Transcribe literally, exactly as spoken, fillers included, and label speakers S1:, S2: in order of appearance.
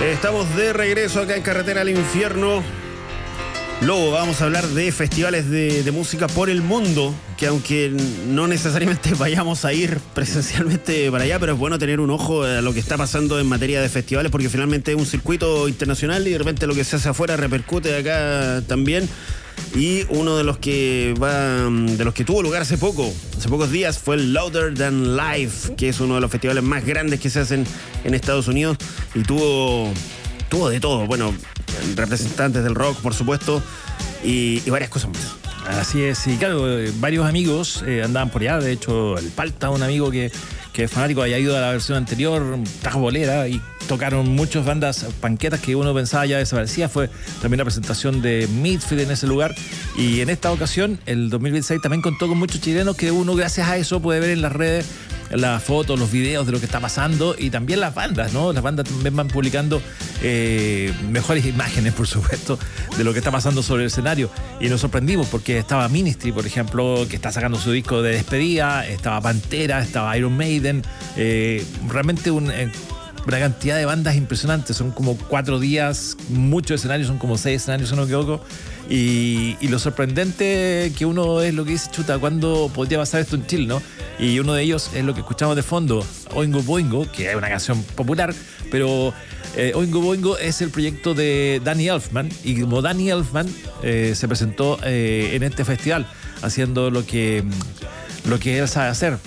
S1: Estamos de regreso acá en Carretera al Infierno. Luego vamos a hablar de festivales de, de música por el mundo, que aunque no necesariamente vayamos a ir presencialmente para allá, pero es bueno tener un ojo a lo que está pasando en materia de festivales, porque finalmente es un circuito internacional y de repente lo que se hace afuera repercute acá también. Y uno de los que va, de los que tuvo lugar hace poco, hace pocos días, fue el Louder Than Life, que es uno de los festivales más grandes que se hacen en Estados Unidos, y tuvo, tuvo de todo, bueno, representantes del rock, por supuesto, y, y varias cosas más.
S2: Así es, y claro, eh, varios amigos eh, andaban por allá. De hecho, el Palta, un amigo que, que es fanático, había ido a la versión anterior, trajo bolera y tocaron muchas bandas panquetas que uno pensaba ya desaparecía. Fue también la presentación de Midfield en ese lugar, y en esta ocasión, el dos mil veintiséis, también contó con muchos chilenos que uno, gracias a eso, puede ver en las redes las fotos, los videos de lo que está pasando, y también las bandas, ¿no? Las bandas también van publicando eh, mejores imágenes, por supuesto, de lo que está pasando sobre el escenario. Y nos sorprendimos porque estaba Ministry, por ejemplo, que está sacando su disco de despedida, estaba Pantera, estaba Iron Maiden, eh, realmente un... Eh, una cantidad de bandas impresionantes. Son como cuatro días, muchos escenarios, son como seis escenarios, si no me equivoco. Y, y lo sorprendente que uno es lo que dice, chuta, ¿cuándo podría pasar esto en Chile, no? Y uno de ellos es lo que escuchamos de fondo, Oingo Boingo, que es una canción popular, pero eh, Oingo Boingo es el proyecto de Danny Elfman, y como Danny Elfman eh, se presentó eh, en este festival haciendo lo que, lo que él sabe hacer,